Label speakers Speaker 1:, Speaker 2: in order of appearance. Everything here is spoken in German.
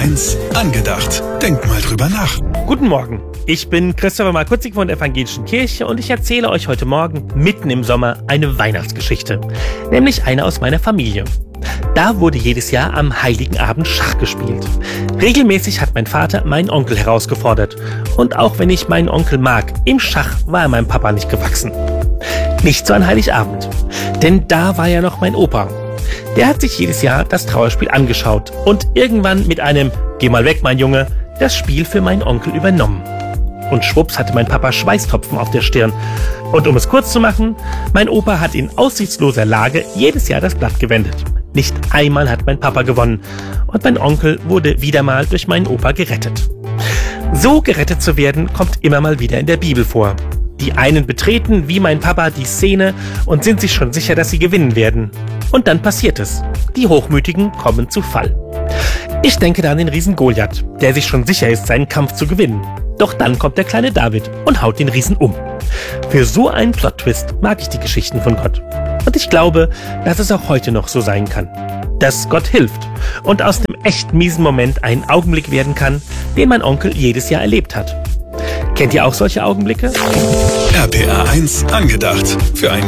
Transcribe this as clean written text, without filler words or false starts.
Speaker 1: 1 angedacht. Denk mal drüber nach.
Speaker 2: Guten Morgen, ich bin Christopher Markutzig von der Evangelischen Kirche und ich erzähle euch heute Morgen mitten im Sommer eine Weihnachtsgeschichte, nämlich eine aus meiner Familie. Da wurde jedes Jahr am Heiligen Abend Schach gespielt. Regelmäßig hat mein Vater meinen Onkel herausgefordert. Und auch wenn ich meinen Onkel mag, im Schach war er meinem Papa nicht gewachsen. Nicht so an Heiligabend, denn da war ja noch mein Opa. Der hat sich jedes Jahr das Trauerspiel angeschaut und irgendwann mit einem "Geh mal weg, mein Junge" das Spiel für meinen Onkel übernommen. Und schwupps hatte mein Papa Schweißtropfen auf der Stirn. Und um es kurz zu machen, mein Opa hat in aussichtsloser Lage jedes Jahr das Blatt gewendet. Nicht einmal hat mein Papa gewonnen und mein Onkel wurde wieder mal durch meinen Opa gerettet. So gerettet zu werden, kommt immer mal wieder in der Bibel vor. Die einen betreten, wie mein Papa, die Szene und sind sich schon sicher, dass sie gewinnen werden. Und dann passiert es. Die Hochmütigen kommen zu Fall. Ich denke da an den Riesen Goliath, der sich schon sicher ist, seinen Kampf zu gewinnen. Doch dann kommt der kleine David und haut den Riesen um. Für so einen Plot-Twist mag ich die Geschichten von Gott. Und ich glaube, dass es auch heute noch so sein kann. Dass Gott hilft und aus dem echt miesen Moment ein Augenblick werden kann, den mein Onkel jedes Jahr erlebt hat. Kennt ihr auch solche Augenblicke?
Speaker 1: RPR 1 angedacht. Für ein